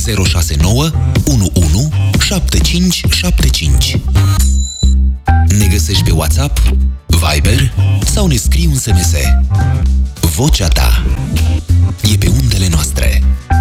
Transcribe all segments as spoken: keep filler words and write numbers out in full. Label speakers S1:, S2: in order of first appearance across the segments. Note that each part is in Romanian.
S1: zero șase nouă unu unu șapte cinci șapte cinci. Ne găsești pe WhatsApp, Viber sau ne scrii un S M S. Vocea ta e pe undele noastre.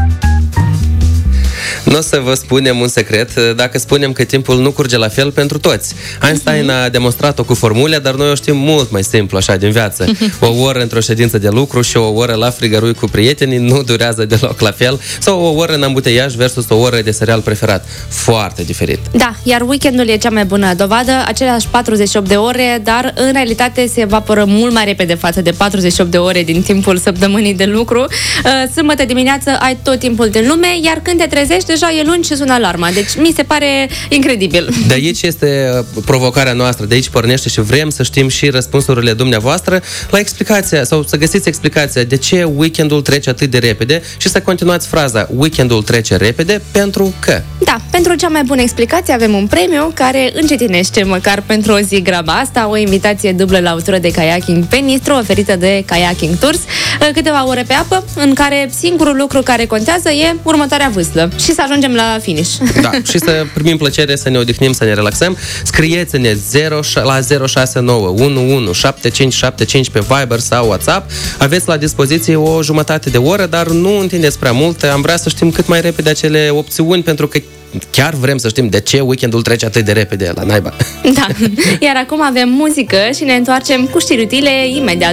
S2: Nu o să vă spunem un secret dacă spunem că timpul nu curge la fel pentru toți. Einstein a demonstrat-o cu formule, dar noi o știm mult mai simplu, așa, din viață. O oră într-o ședință de lucru și o oră la frigărui cu prietenii nu durează deloc la fel. Sau o oră în ambuteiaj versus o oră de serial preferat. Foarte diferit.
S3: Da, iar weekendul e cea mai bună dovadă, aceleași patruzeci și opt de ore, dar în realitate se evaporă mult mai repede față de patruzeci și opt de ore din timpul săptămânii de lucru. Sâmbătă dimineață ai tot timpul din lume, iar când te trezești, deja e luni și sună alarma. Deci mi se pare incredibil.
S2: De aici este provocarea noastră, de aici pornește și vrem să știm și răspunsurile dumneavoastră la explicația, sau să găsiți explicația de ce weekendul trece atât de repede și să continuați fraza weekendul trece repede pentru că.
S3: Da, pentru cea mai bună explicație avem un premiu care încetinește măcar pentru o zi graba asta, o invitație dublă la autură de kayaking pe Nistru oferită de Kayaking Tours, câteva ore pe apă, în care singurul lucru care contează e următoarea vâslă și să ajungem la finish.
S2: Da, și să primim plăcere, să ne odihnim, să ne relaxăm. Scrieți-ne la zero șase nouă unu unu șapte cinci șapte cinci pe Viber sau WhatsApp. Aveți la dispoziție o jumătate de oră, dar nu întindeți prea mult. Am vrea să știm cât mai repede acele opțiuni, pentru că chiar vrem să știm de ce weekendul trece atât de repede la naiba.
S3: Da, iar acum avem muzică și ne întoarcem cu știri utile imediat.